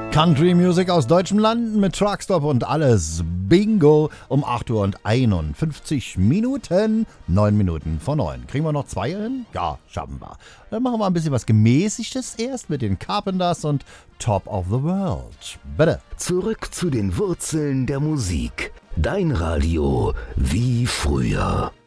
Country Music aus deutschen Landen mit Truckstop und alles. Bingo um 8 Uhr und 51 Minuten. 9 Minuten vor 9. Kriegen wir noch 2 hin? Ja, schaffen wir. Dann machen wir ein bisschen was Gemäßigtes erst mit den Carpenters und Top of the World. Bitte. Zurück zu den Wurzeln der Musik. Dein Radio wie früher.